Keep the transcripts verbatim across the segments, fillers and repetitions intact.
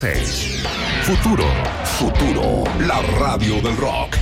Futuro, Futuro, la radio del rock.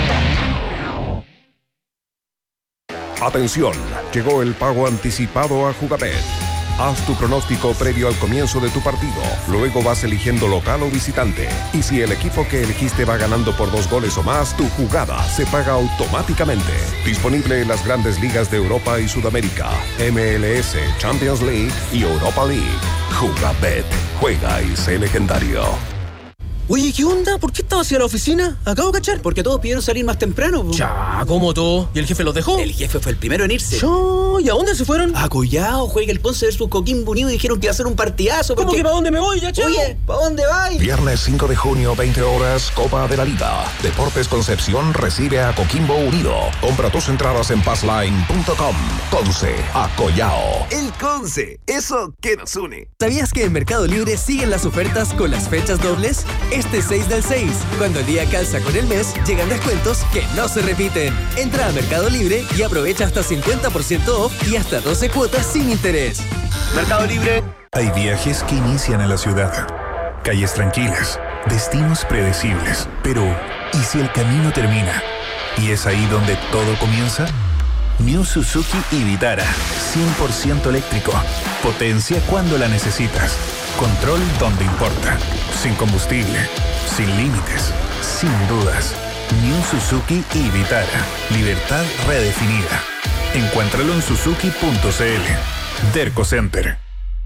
Atención, llegó el pago anticipado a Jugabet. Haz tu pronóstico previo al comienzo de tu partido. Luego vas eligiendo local o visitante. Y si el equipo que elegiste va ganando por dos goles o más, tu jugada se paga automáticamente. Disponible en las grandes ligas de Europa y Sudamérica, M L S, Champions League y Europa League. Jugabet. Juega y sé legendario. Oye, ¿qué onda? ¿Por qué estabas hacia la oficina? Acabo de cachar, porque todos pidieron salir más temprano. Ya, ¿cómo tú? ¿Y el jefe los dejó? El jefe fue el primero en irse. Yo, ¿y a dónde se fueron? A Collao, juega el Conce versus Coquimbo Unido y dijeron que iba a ser un partidazo. ¿Cómo porque... que para dónde me voy, ya, chao? Oye, ¿para dónde vais? Viernes cinco de junio, veinte horas, Copa de la Liga. Deportes Concepción recibe a Coquimbo Unido. Compra tus entradas en passline punto com. Conce, a Collao. El Conce, eso que nos une. ¿Sabías que en Mercado Libre siguen las ofertas con las fechas dobles? Este seis del seis, cuando el día calza con el mes, llegan descuentos que no se repiten. Entra a Mercado Libre y aprovecha hasta cincuenta por ciento off y hasta doce cuotas sin interés. Mercado Libre. Hay viajes que inician en la ciudad. Calles tranquilas, destinos predecibles. Pero, ¿y si el camino termina? ¿Y es ahí donde todo comienza? New Suzuki y Vitara, cien por ciento eléctrico. Potencia cuando la necesitas. Control donde importa. Sin combustible, sin límites, sin dudas. New Suzuki y Vitara. Libertad redefinida. Encuéntralo en suzuki punto c l. Derco Center.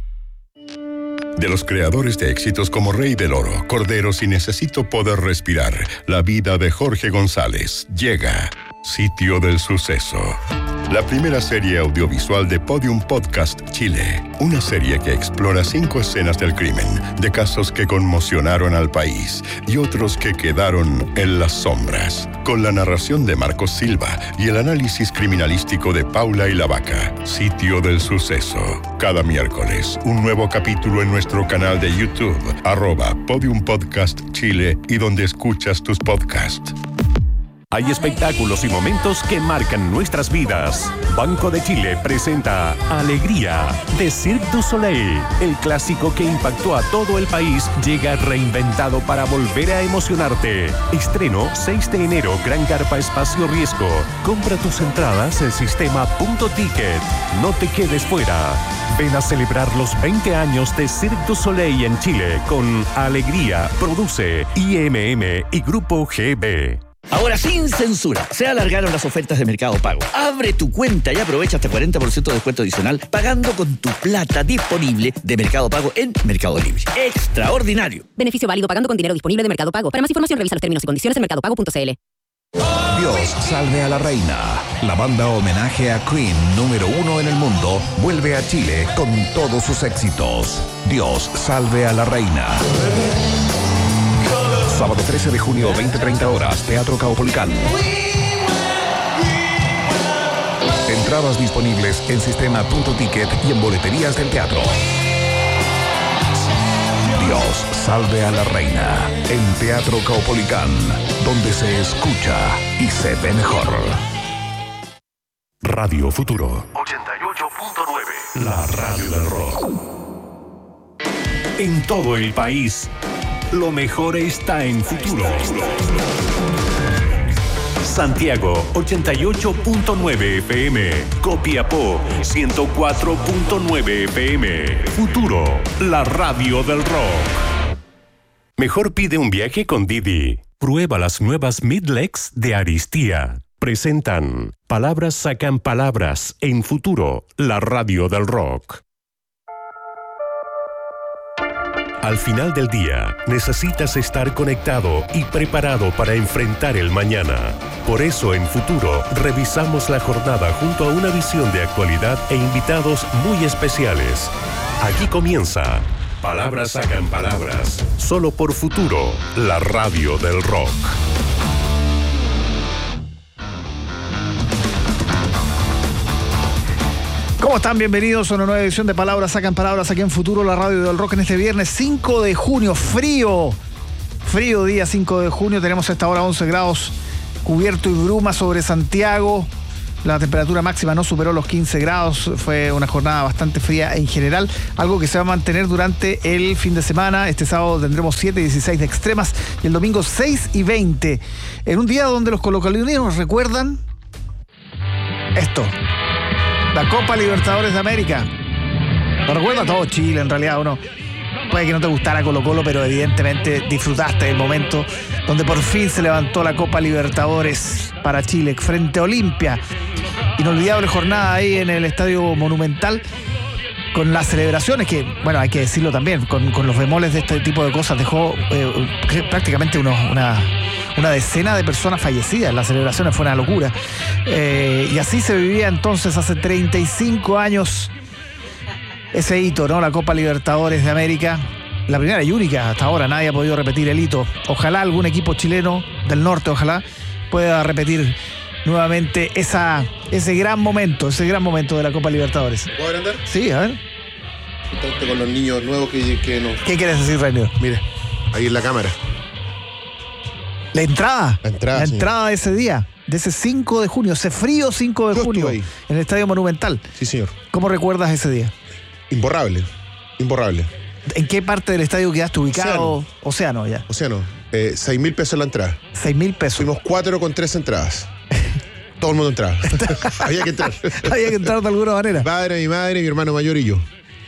De los creadores de éxitos como Rey del Oro, Corderos y Necesito Poder Respirar, la vida de Jorge González llega. Sitio del Suceso. La primera serie audiovisual de Podium Podcast Chile. Una serie que explora cinco escenas del crimen, de casos que conmocionaron al país y otros que quedaron en las sombras. Con la narración de Marcos Silva y el análisis criminalístico de Paula y la Vaca. Sitio del Suceso. Cada miércoles, un nuevo capítulo en nuestro canal de YouTube, arroba Podium Podcast Chile y donde escuchas tus podcasts. Hay espectáculos y momentos que marcan nuestras vidas. Banco de Chile presenta Alegría de Cirque du Soleil. El clásico que impactó a todo el país llega reinventado para volver a emocionarte. Estreno seis de enero, Gran Carpa Espacio Riesgo. Compra tus entradas en sistema punto ticket. No te quedes fuera. Ven a celebrar los veinte años de Cirque du Soleil en Chile con Alegría. Produce I M M y Grupo G B. Ahora sin censura, se alargaron las ofertas de Mercado Pago. Abre tu cuenta y aprovecha hasta cuarenta por ciento de descuento adicional pagando con tu plata disponible de Mercado Pago en Mercado Libre. ¡Extraordinario! Beneficio válido pagando con dinero disponible de Mercado Pago. Para más información revisa los términos y condiciones en mercado pago punto c l. Dios salve a la reina. La banda homenaje a Queen número uno en el mundo vuelve a Chile con todos sus éxitos. Dios salve a la reina. Sábado trece de junio, veinte treinta horas, Teatro Caupolicán. Entradas disponibles en sistema punto ticket y en boleterías del teatro. Dios salve a la reina en Teatro Caupolicán, donde se escucha y se ve mejor. Radio Futuro ochenta y ocho punto nueve. La radio del rock. En todo el país, lo mejor está en Futuro. Santiago, ochenta y ocho punto nueve F M. Copiapó, ciento cuatro punto nueve F M. Futuro, la radio del rock. Mejor pide un viaje con Didi. Prueba las nuevas Midlex de Aristía. Presentan Palabras sacan palabras en Futuro, la radio del rock. Al final del día, necesitas estar conectado y preparado para enfrentar el mañana. Por eso, en Futuro, revisamos la jornada junto a una visión de actualidad e invitados muy especiales. Aquí comienza Palabras sacan palabras, solo por Futuro, la radio del rock. ¿Cómo están? Bienvenidos a una nueva edición de Palabras Sacan Palabras aquí en Futuro, la radio del rock, en este viernes cinco de junio. Frío, frío día cinco de junio. Tenemos a esta hora once grados, cubierto y bruma sobre Santiago. La temperatura máxima no superó los quince grados, fue una jornada bastante fría en general, algo que se va a mantener durante el fin de semana. Este sábado tendremos siete y dieciséis de extremas y el domingo seis y veinte. En un día donde los colocolinos recuerdan esto, la Copa Libertadores de América. Lo recuerda todo Chile, en realidad, uno puede que no te gustara Colo Colo, pero evidentemente disfrutaste del momento donde por fin se levantó la Copa Libertadores para Chile frente a Olimpia. Inolvidable jornada ahí en el Estadio Monumental, con las celebraciones que, bueno, hay que decirlo también, con, con los bemoles de este tipo de cosas, dejó eh, prácticamente unos, una, una decena de personas fallecidas. Las celebraciones fue una locura. Eh, y así se vivía entonces hace treinta y cinco años ese hito, ¿no? La Copa Libertadores de América. La primera y única hasta ahora, nadie ha podido repetir el hito. Ojalá algún equipo chileno del norte, ojalá pueda repetir nuevamente esa, ese gran momento, ese gran momento de la Copa Libertadores. ¿Puedo agrandar? Sí, a ver. Justamente con los niños nuevos que, que nos... ¿Qué quieres decir, Reinier? Mire, ahí en la cámara. La entrada. La entrada, La señor. entrada de ese día, de ese cinco de junio, ese frío cinco de Yo junio, estuve ahí. en el Estadio Monumental. Sí, señor. ¿Cómo recuerdas ese día? Imborrable. Imborrable. ¿En qué parte del estadio quedaste ubicado? Océano. Océano, ya. Océano, eh, seis mil pesos la entrada. Seis mil pesos. Fuimos cuatro con tres entradas. Todo el mundo entraba. Había que entrar. Había que entrar de alguna manera. Mi padre, mi madre, mi hermano mayor y yo.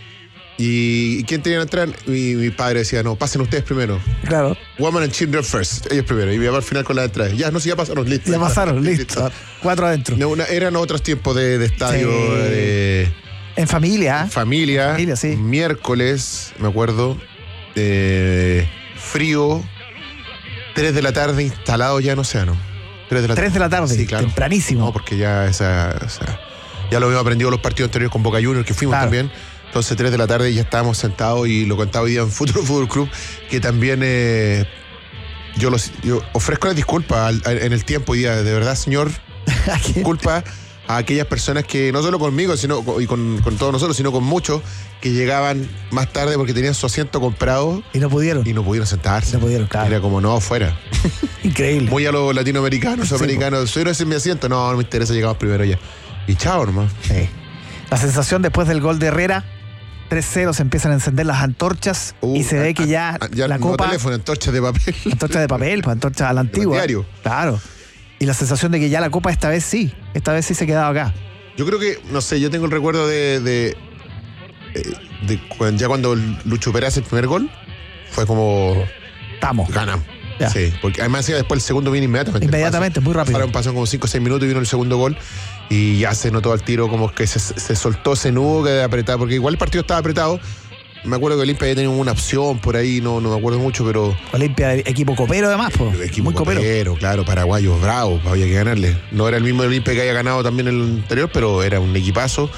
¿Y quién tenía que entrar? Mi, mi padre decía, no, pasen ustedes primero. Claro. Woman and Children first. Ellos primero. Y mi papá al final con la entrada. Ya, no, si ya pasaron, listo. Ya pasaron, listo. Cuatro adentro. No, una- eran otros tiempos de, de estadio, Sí. de En familia, ¿eh? familia. Familia, sí. Miércoles, me acuerdo. eh, frío. Tres de la tarde instalado ya en Océano. Tres de la Tres de la tarde, Sí, claro. tempranísimo. No, porque ya esa, esa- ya lo habíamos aprendido los partidos anteriores con Boca Juniors, que fuimos Claro. también. Entonces, tres de la tarde ya estábamos sentados y lo contaba hoy día en Futuro Fútbol Club, que también eh, yo, los, yo ofrezco las disculpas al- al- en el tiempo hoy día. De verdad, señor, disculpa a aquellas personas que, no solo conmigo sino con- y con, con todos nosotros, sino con muchos, que llegaban más tarde porque tenían su asiento comprado Y no pudieron. y no pudieron sentarse. No pudieron, claro. Era como, no, fuera. Increíble. Muy a los latinoamericanos, Sí, americanos. Soy no ese es mi asiento. No, no me interesa, llegamos primero ya. Y chao nomás. Sí. La sensación después del gol de Herrera, tres cero, se empiezan a encender las antorchas Uh, y se ve ah, que ya, ah, ya la no copa, teléfono, antorchas de papel. antorcha de papel, pues antorcha a la antigua. diario. Claro. Y la sensación de que ya la copa esta vez sí, esta vez sí se quedaba acá. Yo creo que, no sé, yo tengo el recuerdo de. de, eh, de cuan- ya cuando Lucho Pérez hace el primer gol, fue como. Estamos. Ganamos. Ya. Sí, porque además ya después el segundo vino inmediatamente. Inmediatamente, muy rápido. Pasaron, pasaron como cinco o seis minutos y vino el segundo gol. Y ya se notó al tiro como que se, se soltó ese nudo que de apretar, porque igual el partido estaba apretado. Me acuerdo que Olimpia había tenido una opción por ahí, no, no me acuerdo mucho, pero. Olimpia, equipo copero además, pues. Equipo Muy copero. copero, claro, paraguayos bravos, había que ganarle. No era el mismo Olimpia que haya ganado también el anterior, pero era un equipazo.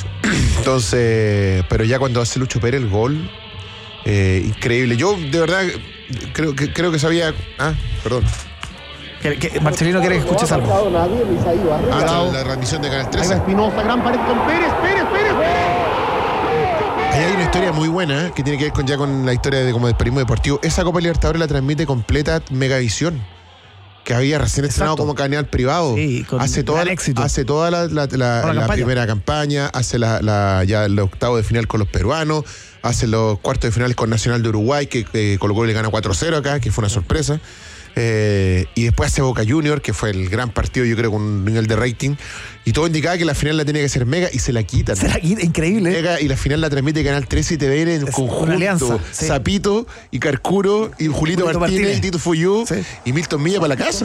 Entonces, pero ya cuando hace Lucho Pérez el gol, eh, increíble. Yo, de verdad, creo que creo que sabía. Ah, perdón. Que- que- Marcelino quiere que escuches algo. Ah, la, la transmisión de Canal Ahí va trece. Espinosa, gran pared con Pérez, Pérez, Pérez. Ahí hay una historia muy buena, ¿eh? Que tiene que ver con, ya con la historia de como de periodismo deportivo. Esa Copa Libertadores la transmite completa Megavisión, que había recién estrenado Exacto. como canal privado. Sí, con hace toda, gran la- éxito. hace toda la, la- la- Toda la la campaña. primera campaña, hace la, la- ya el octavo de final con los peruanos, hace los cuartos de finales con Nacional de Uruguay, que eh, Colo Colo le gana cuatro cero acá, que fue una sorpresa. Eh, y después hace Boca Junior, que fue el gran partido, yo creo, con un nivel de rating. Y todo indicaba que la final la tenía que ser Mega y se la quitan. Se la quita, increíble. Mega y la final la transmite Canal trece y T V N en Es conjunto. una alianza, sí. Zapito y Carcuro y Julito, Julito Martínez, Martínez. y Tito Fuyú Sí. y Milton Milla para la casa.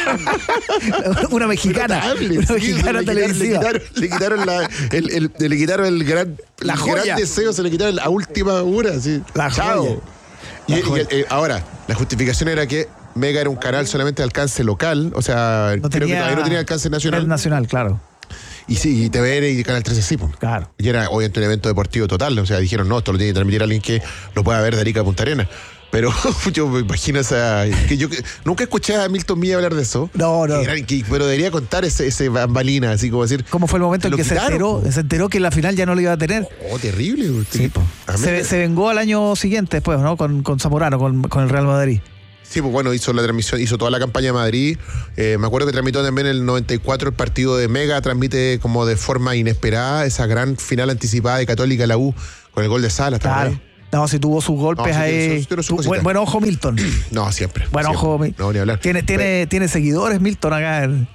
Una mexicana. Notable, Una sí, mexicana le, quitaron, le, televisiva. quitaron, le quitaron la- el, el- le quitaron el gran, La el joya. gran deseo, se le quitaron a última hora. Sí. La Chao. joya. Y, La y, joya. eh, ahora, la justificación era que Mega era un canal solamente de alcance local, o sea, No creo que tenía- todavía no tenía alcance nacional. Es nacional, claro. Y sí, y T V N y Canal trece sí, pues. Claro. Y era obviamente un evento deportivo total, o sea, dijeron, no, esto lo tiene que transmitir alguien que lo pueda ver de Arica a Punta Arenas. Pero yo me imagino esa. Que yo que- nunca escuché a Milton Milla hablar de eso. No, no. Que era- que- pero debería contar ese, ese bambalina, así como decir. ¿Cómo fue el momento en lo que se quitaron, enteró, po. se enteró que en la final ya no lo iba a tener? Oh, terrible. Sí, po. A mí Se, me- se vengó al año siguiente después, ¿no? Con, con Zamorano, con, con el Real Madrid. Sí, pues bueno, hizo la transmisión, hizo toda la campaña de Madrid. Eh, me acuerdo que transmitió también en el noventa y cuatro el partido de Mega, transmite como de forma inesperada esa gran final anticipada de Católica la U con el gol de Salas. Claro. También. No, si tuvo sus golpes No, sí, ahí. tiene- sí, tiene sus Tu- buen, buen ojo, Milton. No, siempre. Buen siempre. ojo, Mi- No, ni hablar. Tiene, tiene, tiene seguidores, Milton, acá. en-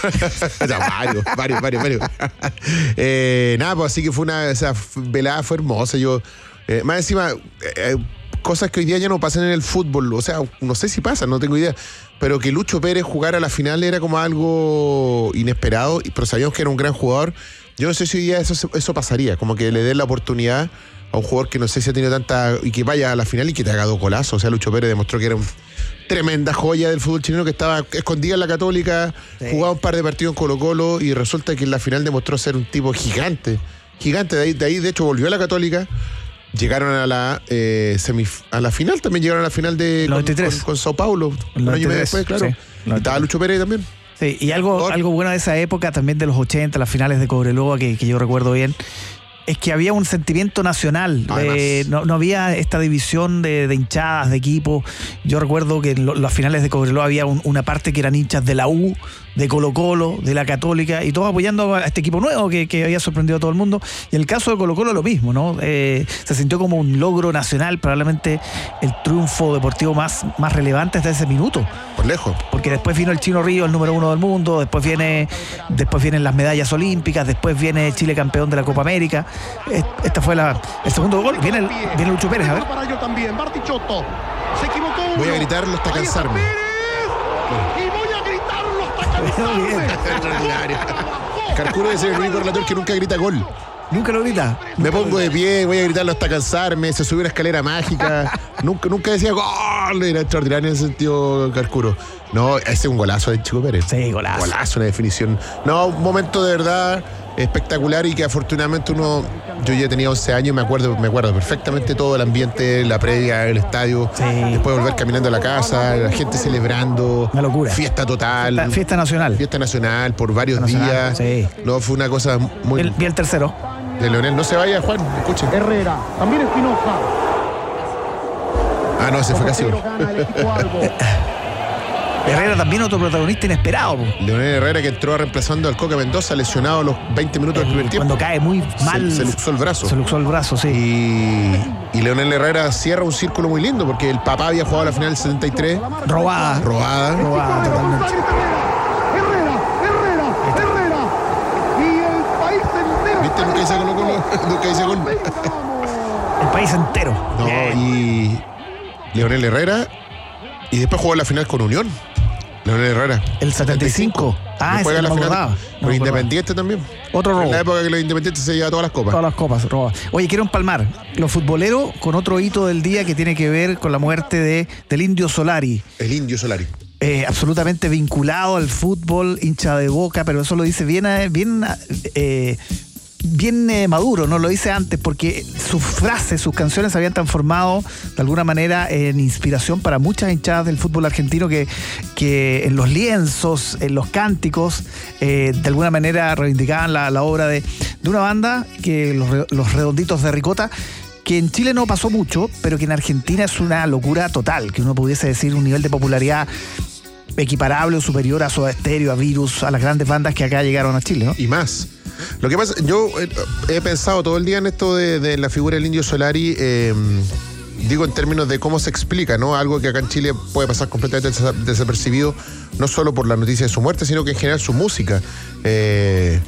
O sea, varios, varios, varios, varios. Eh, nada, pues así que fue una. Esa velada fue hermosa. Yo. eh, más encima. eh, cosas que hoy día ya no pasan en el fútbol. O sea, no sé si pasan, no tengo idea. Pero que Lucho Pérez jugara a la final era como algo inesperado, pero sabíamos que era un gran jugador. Yo no sé si hoy día eso, eso pasaría, como que le den la oportunidad a un jugador que no sé si ha tenido tanta. Y que vaya a la final y que te haga dos golazos. O sea, Lucho Pérez demostró que era un tremenda joya del fútbol chileno, que estaba escondida en la Católica, Sí. jugaba un par de partidos en Colo-Colo y resulta que en la final demostró ser un tipo gigante. Gigante, de ahí, de ahí de hecho volvió a la Católica. Llegaron a la eh, semif- a la final, también llegaron a la final de con, noventa y tres. con- con Sao Paulo, El un año y medio noventa y tres, después, claro. sí, Y noventa y estaba tres. Lucho Pérez también. Sí, y algo, algo bueno de esa época, también de los ochenta, las finales de Cobreloa, que, que yo recuerdo bien, es que había un sentimiento nacional. Eh, no, no había esta división de, de hinchadas, de equipos. Yo recuerdo que en lo- las finales de Cobreloa había un- una parte que eran hinchas de la U, de Colo-Colo, de la Católica, y todos apoyando a este equipo nuevo que, que había sorprendido a todo el mundo. Y en el caso de Colo-Colo lo mismo, ¿no? Eh, se sintió como un logro nacional, probablemente el triunfo deportivo más, más relevante hasta ese minuto. Por lejos. Porque después vino el Chino Río, el número uno del mundo, después viene, después vienen las medallas olímpicas, después viene Chile campeón de la Copa América. Es- Esta fue la, el segundo gol. Viene, el, viene Lucho Pérez, a ver. Para yo también, Bartichotto. Se equivocó. Voy a uno. gritarlo hasta Ahí está cansarme. Pérez. Y voy a gritarlo hasta Extraordinario. Carcuro es el único relator que nunca grita gol. Nunca lo grita. Me pongo de pie, voy a gritarlo hasta cansarme, se subió una escalera mágica. nunca, nunca decía gol, era extraordinario en ese sentido, Carcuro. No, ese es un golazo de Chico Pérez. Sí, golazo. Golazo, una definición. No, un momento de verdad espectacular y que afortunadamente uno, yo ya tenía once años y me acuerdo, me acuerdo perfectamente todo el ambiente, la previa, el estadio, Sí. después volver caminando a la casa, la gente celebrando. Una locura. Fiesta total. Fiesta, fiesta nacional. Fiesta nacional por varios Fiesta nacional, días. sí. No, fue una cosa muy. Vi el tercero. De Leonel, no se vaya, Juan, escuchen. Herrera. También Espinosa. Ah, no, ese fue casi. Pero gana el equipo Albo. Herrera también otro protagonista inesperado. Po. Leonel Herrera, que entró reemplazando al Coca Mendoza, lesionado a los veinte minutos del primer tiempo. Cuando cae muy mal. Se, se luxó el brazo. Se luxó el brazo, sí. Y, y Leonel Herrera cierra un círculo muy lindo porque el papá había jugado la final del setenta y tres. Robada. Robada. Robada totalmente. Herrera, Herrera, Herrera. Y el país entero. ¿Viste? Nunca hice gol. Nunca hice gol. El país entero. No, y Leonel Herrera. Y después jugó la final con Unión. Leonel Herrera. El setenta y cinco. Ah, Después ese juega no me la final acordaba. No con me acordaba. Independiente también. Otro robo. En la época que los Independientes se llevaban todas las copas. Todas las copas, roba. Oye, quiero empalmar los futboleros con otro hito del día que tiene que ver con la muerte de, del Indio Solari. El Indio Solari. Eh, absolutamente vinculado al fútbol, hincha de Boca, pero eso lo dice bien, eh, bien, eh, bien eh, maduro, no lo dice antes, porque sus frases, sus canciones se habían transformado de alguna manera en inspiración para muchas hinchadas del fútbol argentino que, que en los lienzos, en los cánticos, eh, de alguna manera reivindicaban la, la obra de, de una banda, que los, re- los Redonditos de Ricota, que en Chile no pasó mucho, pero que en Argentina es una locura total, que uno pudiese decir un nivel de popularidad equiparable o superior a Soda Stereo, a Virus, a las grandes bandas que acá llegaron a Chile, ¿no? Y más. Lo que pasa, yo eh, he pensado todo el día en esto de, de la figura del Indio Solari, eh, digo en términos de cómo se explica, ¿no? Algo que acá en Chile puede pasar completamente desa- desapercibido, no solo por la noticia de su muerte, sino que en general su música. Eh,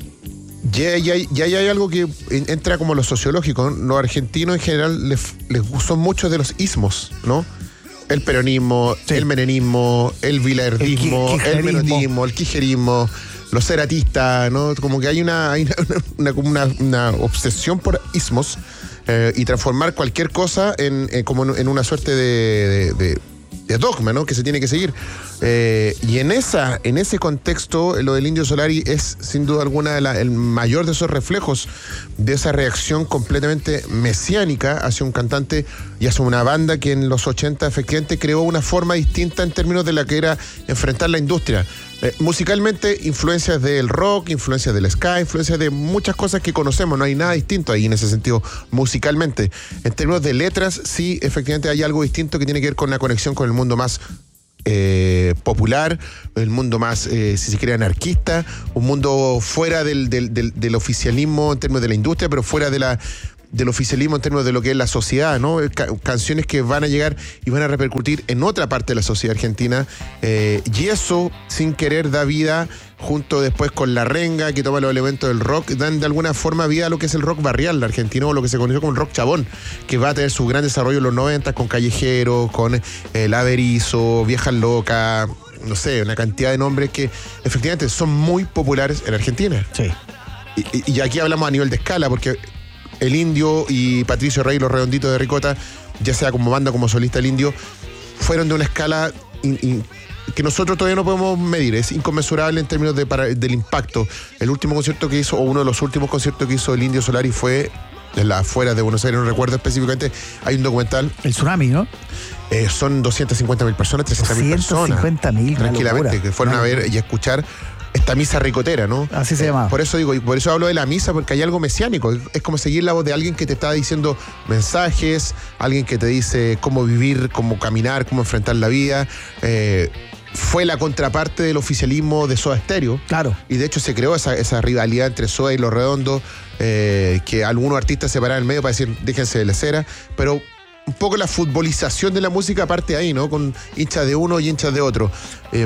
ya, ya, ya, ya hay algo que entra como lo sociológico, ¿no? Los argentinos en general les, les son muchos de los ismos, ¿no? El peronismo, sí. El menenismo, el vilardismo, el, el menotismo, el quijerismo, los ceratistas, ¿no? Como que hay una, hay una, una, una, una obsesión por ismos eh, y transformar cualquier cosa en, en como en una suerte de, de, de, de dogma, ¿no? Que se tiene que seguir. Eh, y en esa, en ese contexto, lo del Indio Solari es sin duda alguna de la, el mayor de esos reflejos de esa reacción completamente mesiánica hacia un cantante y hacia una banda que en los ochenta efectivamente creó una forma distinta en términos de la que era enfrentar la industria. Eh, musicalmente, influencias del rock, influencias del ska, influencias de muchas cosas que conocemos. No hay nada distinto ahí en ese sentido, musicalmente. En términos de letras, sí, efectivamente hay algo distinto que tiene que ver con la conexión con el mundo más eh, popular, el mundo más, eh, si se quiere, anarquista, un mundo fuera del, del, del, del oficialismo en términos de la industria, pero fuera de la... del oficialismo en términos de lo que es la sociedad, ¿no? Ca- canciones que van a llegar y van a repercutir en otra parte de la sociedad argentina, eh, y eso, sin querer, da vida, junto después con la renga, que toma los elementos del rock, dan de alguna forma vida a lo que es el rock barrial argentino, o lo que se conoció como el rock chabón, que va a tener su gran desarrollo en los noventa, con Callejeros, con El Averizo, Viejas Locas, no sé, una cantidad de nombres que efectivamente son muy populares en Argentina. Sí. Y, y aquí hablamos a nivel de escala, porque El Indio y Patricio Rey, los Redonditos de Ricota, ya sea como banda como solista El Indio, fueron de una escala in, in, que nosotros todavía no podemos medir. Es inconmensurable en términos de, para, del impacto. El último concierto que hizo, o uno de los últimos conciertos que hizo El Indio Solari fue en las afueras de Buenos Aires, no recuerdo específicamente. Hay un documental. El Tsunami, ¿no? Eh, son doscientas cincuenta mil personas, trescientas mil personas. doscientas cincuenta mil, tranquilamente, que fueron a ver y a escuchar esta misa ricotera, ¿no? Así se llama. Por eso digo, y por eso hablo de la misa, porque hay algo mesiánico. Es como seguir la voz de alguien que te está diciendo mensajes, alguien que te dice cómo vivir, cómo caminar, cómo enfrentar la vida. Eh, fue la contraparte del oficialismo de Soda Stereo. Claro. Y de hecho se creó esa, esa rivalidad entre Soda y Los Redondos, eh, que algunos artistas se paraban en medio para decir, déjense de la cera, pero un poco la futbolización de la música parte ahí, ¿no? Con hinchas de uno y hinchas de otro. Eh,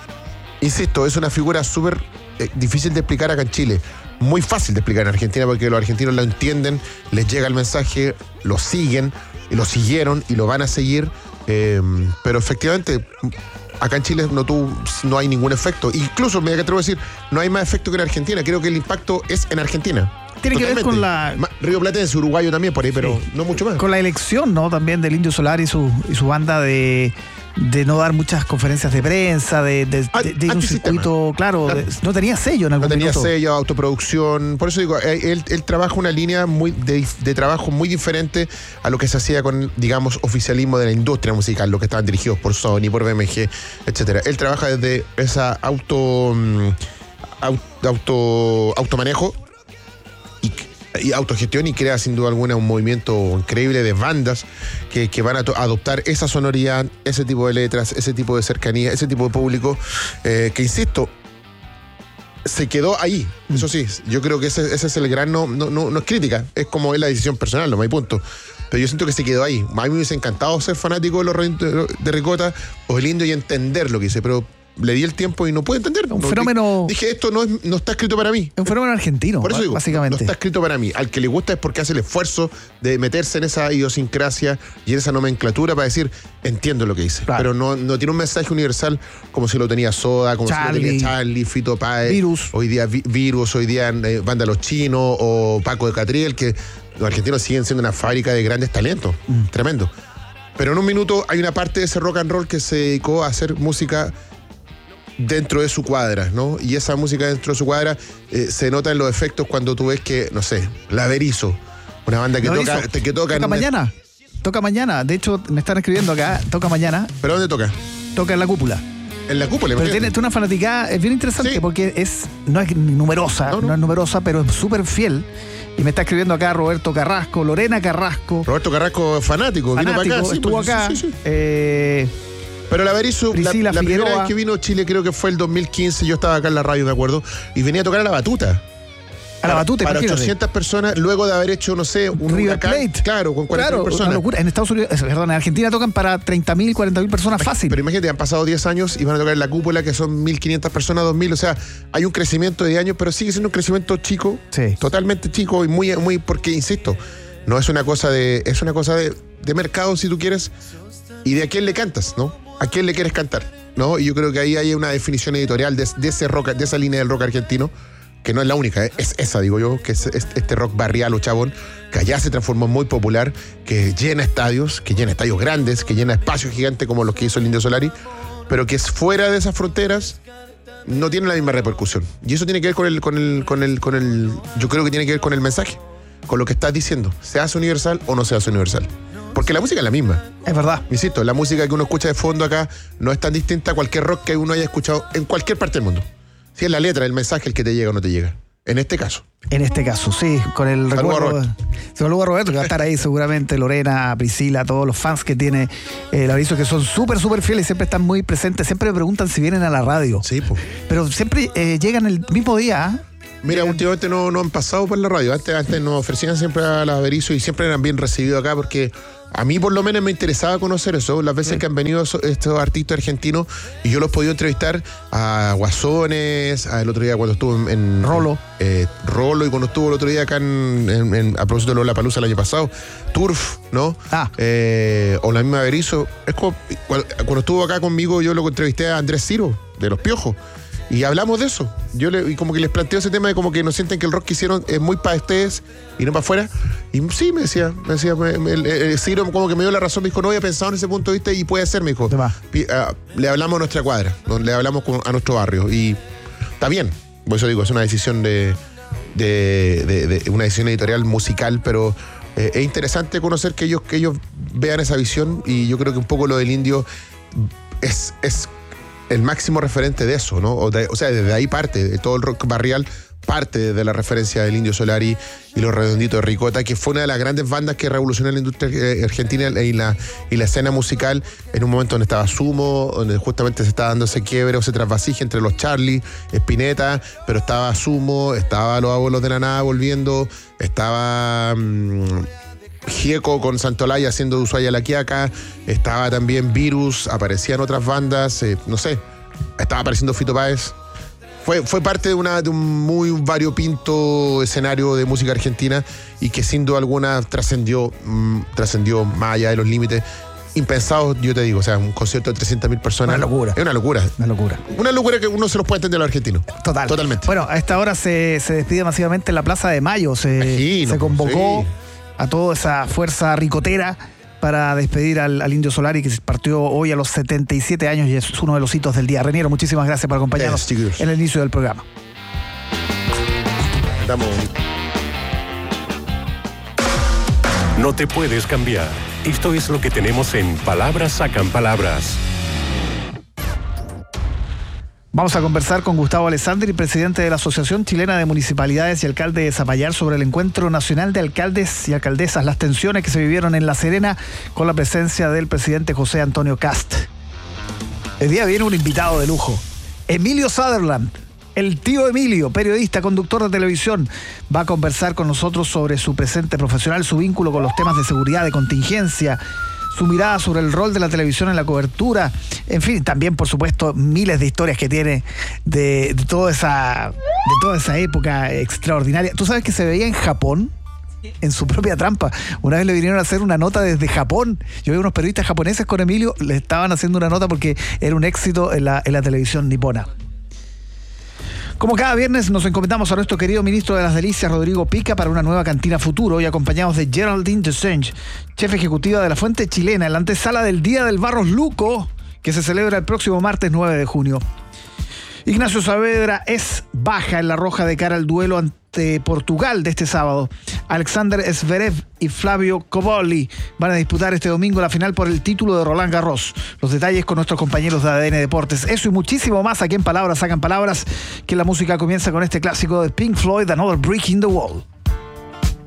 Insisto, es una figura súper eh, difícil de explicar acá en Chile. Muy fácil de explicar en Argentina porque los argentinos lo entienden, les llega el mensaje, lo siguen, y lo siguieron y lo van a seguir. Eh, pero efectivamente, acá en Chile no, tuvo, no hay ningún efecto. Incluso, me atrevo a decir, no hay más efecto que en Argentina. Creo que el impacto es en Argentina. Tiene Totalmente. que ver con la... Río Platense, uruguayo también por ahí, pero sí, no mucho más. Con la elección, ¿no? También del Indio Solari y su, y su banda de... de no dar muchas conferencias de prensa, de, de, de, de ir un circuito, claro, claro. De, no tenía sello en algún No tenía minuto. sello, autoproducción, por eso digo, él, él trabaja una línea muy de, de trabajo muy diferente a lo que se hacía con, digamos, oficialismo de la industria musical, lo que estaban dirigidos por Sony, por B M G, etcétera. Él trabaja desde esa auto, auto, auto automanejo y y autogestión, y crea sin duda alguna un movimiento increíble de bandas que, que van a to- adoptar esa sonoridad, ese tipo de letras, ese tipo de cercanía, ese tipo de público, eh, que insisto, se quedó ahí. Mm. Eso sí, yo creo que ese, ese es el gran, no, no, no, no es crítica, es como es la decisión personal, no hay punto. Pero yo siento que se quedó ahí. A mí me hubiese encantado ser fanático de los de, de Ricota o el Indio y entender lo que hice, pero le di el tiempo y no pude entender. Un no, fenómeno... Dije, esto no, es, no está escrito para mí. Es un fenómeno argentino, por eso digo, básicamente. No está escrito para mí. Al que le gusta es porque hace el esfuerzo de meterse en esa idiosincrasia y en esa nomenclatura para decir, entiendo lo que dice. Claro. Pero no, no tiene un mensaje universal como si lo tenía Soda, como Charlie, si lo tenía Charlie, Fito Páez. Virus. Hoy día vi, Virus, hoy día eh, Banda Los Chinos o Paco de Catriel, que los argentinos siguen siendo una fábrica de grandes talentos. Mm. Tremendo. Pero en un minuto hay una parte de ese rock and roll que se dedicó a hacer música dentro de su cuadra, ¿no? Y esa música dentro de su cuadra eh, se nota en los efectos cuando tú ves que, no sé, La Averizo, una banda que Averizo. toca, que toca, toca mañana, toca mañana. De hecho, me están escribiendo acá, toca mañana. ¿Pero dónde toca? Toca en la cúpula. En la cúpula. Pero tiene, tiene una fanaticada, es bien interesante, sí, porque es no es numerosa, no, no. no es numerosa, pero es súper fiel. Y me está escribiendo acá Roberto Carrasco, Lorena Carrasco. Roberto Carrasco, fanático, fanático vino para acá. estuvo sí, acá. Sí, sí. Eh, Pero la Averizo, la, la primera vez que vino a Chile creo que fue el dos mil quince, yo estaba acá en la radio, me acuerdo, y venía a tocar a la batuta. A la batuta, para imagínate. ochocientas personas, luego de haber hecho, no sé, un River Plate. Claro, con cuarenta mil claro, personas. Una locura. En Estados Unidos, perdón, en Argentina tocan para treinta mil, cuarenta mil personas fácil. Pero imagínate, han pasado diez años y van a tocar en la cúpula, que son mil quinientas personas, dos mil, o sea, hay un crecimiento de años, pero sigue siendo un crecimiento chico, sí. totalmente chico y muy, muy, porque, insisto, no es una cosa de, es una cosa de, de mercado, si tú quieres, y de a quién le cantas, ¿no? ¿A quién le quieres cantar? ¿No? Y yo creo que ahí hay una definición editorial de, de ese rock, de esa línea del rock argentino, que no es la única, ¿eh? Es esa, digo yo, que es este rock barrial o chabón, que allá se transformó muy popular, que llena estadios, que llena estadios grandes, que llena espacios gigantes como los que hizo el Indio Solari, pero que es fuera de esas fronteras, no tiene la misma repercusión. Y eso tiene que ver con el, con el, con el, con el, yo creo que tiene que ver con el mensaje, con lo que estás diciendo. ¿Se hace universal o no se hace universal? Porque la música es la misma. Es verdad. Insisto, la música que uno escucha de fondo acá no es tan distinta a cualquier rock que uno haya escuchado en cualquier parte del mundo. Si es la letra, el mensaje el que te llega o no te llega. En este caso. En este caso, sí, con el Saludo recuerdo. a Roberto. Saludo a Roberto, que va a estar ahí seguramente, Lorena, Priscila, todos los fans que tiene eh, el aviso, que son súper, súper fieles, siempre están muy presentes, siempre me preguntan si vienen a la radio. Sí, pues. Pero siempre eh, llegan el mismo día. Mira, llegan. últimamente no, no han pasado por la radio. Antes, antes nos ofrecían siempre a la Berizo y siempre eran bien recibidos acá porque a mí por lo menos me interesaba conocer eso. Las veces sí. que han venido so, estos artistas argentinos y yo los he podido entrevistar a Guasones, a el otro día cuando estuvo en... en Rolo. Eh, Rolo y cuando estuvo el otro día acá en, en, en a propósito de Lollapalooza el año pasado. Turf, ¿no? Ah. Eh, o la misma Berizo. Es como, cuando estuvo acá conmigo yo lo entrevisté a Andrés Ciro, de Los Piojos. Y hablamos de eso. Yo le, y como que les planteo ese tema de como que no sienten que el rock que hicieron es muy para ustedes y no para afuera. Y sí, me decía, me decía, me, me, el, el Ciro como que me dio la razón, me dijo, no había pensado en ese punto de vista y puede ser, me dijo. Pi, uh, le hablamos a nuestra cuadra, ¿no? Le hablamos con, a nuestro barrio. Y está bien. Por eso digo, es una decisión de, de, de, de una decisión editorial musical, pero eh, es interesante conocer que ellos, que ellos vean esa visión y yo creo que un poco lo del Indio es, es el máximo referente de eso, ¿no? O, de, o sea, desde ahí parte, de todo el rock barrial, parte de la referencia del Indio Solari y los Redonditos de Ricota, que fue una de las grandes bandas que revolucionó la industria argentina y la, y la escena musical en un momento donde estaba Sumo, donde justamente se estaba dando ese quiebre o ese trasvasije entre los Charlie, Spinetta, pero estaba Sumo, estaba Los Abuelos de la Nada volviendo, estaba... Mmm, Gieco con Santolaya haciendo de Ushuaia la Quiaca, estaba también Virus, aparecían otras bandas, eh, no sé, estaba apareciendo Fito Páez. Fue, fue parte de, una, de un muy variopinto escenario de música argentina y que sin duda alguna trascendió, mmm, trascendió más allá de los límites impensados, yo te digo, o sea, un concierto de trescientas mil personas. Una locura. Es una locura. Una locura. Una locura que uno se los puede entender a los argentinos. Total. Totalmente. Bueno, a esta hora se, se despide masivamente en la Plaza de Mayo, se, Imagino, se convocó... Sí. a toda esa fuerza ricotera para despedir al, al Indio Solari, que partió hoy a los setenta y siete años y es uno de los hitos del día. Reniero, muchísimas gracias por acompañarnos yes, en el inicio del programa. Estamos. No te puedes cambiar. Esto es lo que tenemos en Palabras Sacan Palabras. Vamos a conversar con Gustavo Alessandri, presidente de la Asociación Chilena de Municipalidades y alcalde de Zapallar, sobre el Encuentro Nacional de Alcaldes y Alcaldesas, las tensiones que se vivieron en La Serena con la presencia del presidente José Antonio Kast. El día viene un invitado de lujo, Emilio Sutherland, el tío Emilio, periodista, conductor de televisión, va a conversar con nosotros sobre su presente profesional, su vínculo con los temas de seguridad, de contingencia, su mirada sobre el rol de la televisión en la cobertura, en fin, también por supuesto miles de historias que tiene de, de toda esa de toda esa época extraordinaria. ¿Tú sabes que se veía en Japón? En su propia trampa. Una vez le vinieron a hacer una nota desde Japón. Yo vi unos periodistas japoneses con Emilio, le estaban haciendo una nota porque era un éxito en la, en la televisión nipona. Como cada viernes nos encomendamos a nuestro querido ministro de las Delicias, Rodrigo Pica, para una nueva cantina futuro y acompañados de Geraldine Desenge, chef ejecutiva de la Fuente Chilena, en la antesala del Día del Barros Luco, que se celebra el próximo martes nueve de junio. Ignacio Saavedra es baja en la roja de cara al duelo ante Portugal de este sábado. Alexander Zverev y Flavio Cobolli van a disputar este domingo la final por el título de Roland Garros. Los detalles con nuestros compañeros de A D N Deportes. Eso y muchísimo más aquí en Palabras Sacan Palabras, que la música comienza con este clásico de Pink Floyd, Another Brick in the Wall.